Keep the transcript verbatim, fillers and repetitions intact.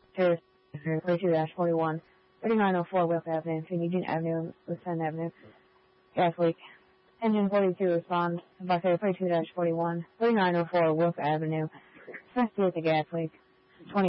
Terrace, forty-two forty-one, thirty-nine oh four Wilk Avenue, Eugene Avenue, Lucerne Avenue, gas leak. Engine forty-two respond, Vicaria forty-two forty-one, thirty-nine oh four Wilk Avenue, investigate the gas leak.